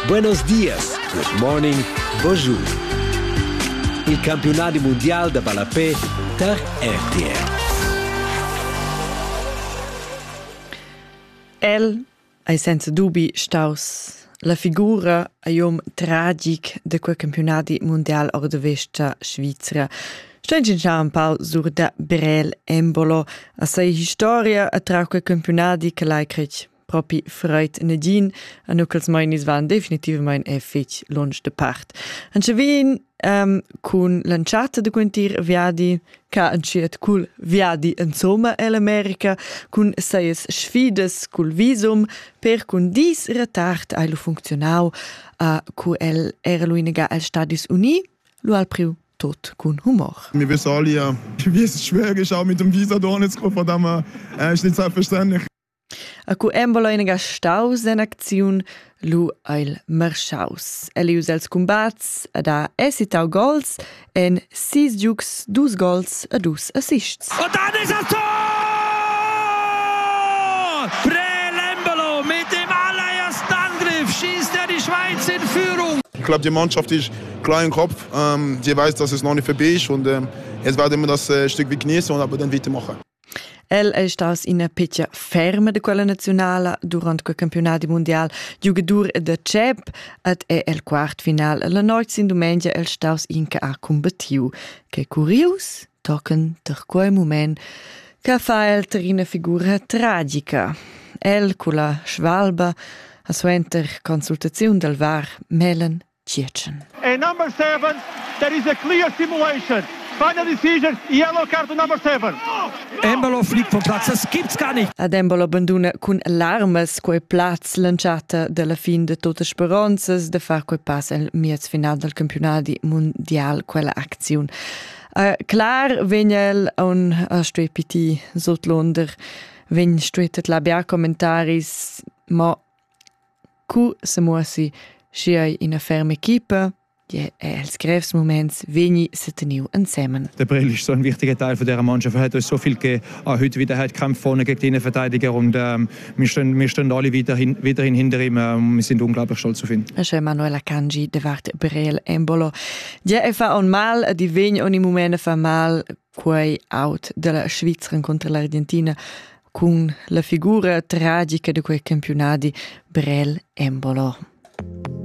Buenos dias, good morning, bonjour. Il campionato mondiale da Balapè per RTL. El è senza dubi staus la figura tragic de quel campionato mondiale or de Vesta Svizzera. Stengin già un po' sur da Brel Embolo a sei storia a tra quel campionato che l'hai crec proprio freut negin a nucals mainis van definitivamente effic lunch de part. An chavin con lanciata de quintir viadi ca anciet cul viadi insomma l'America con seies sfides cul visum per con dis retard ai lo funzionau cu el era lo inega al Stadis Uni lo al priu tot con humor. Wir wissen alle ja, wie es schwer ist, auch mit dem Visa da nicht zu kommen, von dem ist nicht selbstverständlich. A cu Embolo inega staus en acziun lu eil marschaus. Elius els combats a da esitau gols en 6 giugs, 2 gols a 2 assists. Und dann ist das Tor! Brel Embolo mit dem allerersten Angriff schießt er die Schweiz in Führung. Ich glaube, die Mannschaft ist klar im Kopf. Die weiß, dass es noch nicht vorbei ist und jetzt werden wir das Stück wie genießen und aber dann weitermachen. El è staus ina petja ferma de quella nazionala durant quel campionato mondial giugadur de CEP ed è el quart final. La noite in domenica el staus inca a combattiu. Che curius tocken ter quel moment che fa el terina figura tragica. El con la schwalba a suenter consultazione del VAR Melen Tjetschen. And number 7, there is a clear simulation. Final decision, yellow card to number 7. Embolo fliegt vom Platz, das gibt's gar nicht. Ad Embolo abbandona con larmes quei plaz lanciata della fin de tutte speranzas de far quei pass al miez final del campionato mondial quella azione. Klar venel un stuepiti sotlonder ven stuetet la bia commentaris ma cu se muosi schiei in a ferma equipe. Ja, als grefs Moments wenig se teniu ensemmen. Der Brel ist so ein wichtiger Teil von dieser Mannschaft. Er hat uns so viel gegeben. Heute wieder hat Kampf vorne gegen die Innenverteidiger und wir stehen alle weiterhin hinter ihm. Wir sind unglaublich stolz auf ihn. C'è Manuela Kanji de vart Brel Embolo. Ja, fa un mal di vegn ogni momento fa mal quei out della Svizzera contro l'Argentina con la figura tragica di quei campionati Brel Embolo.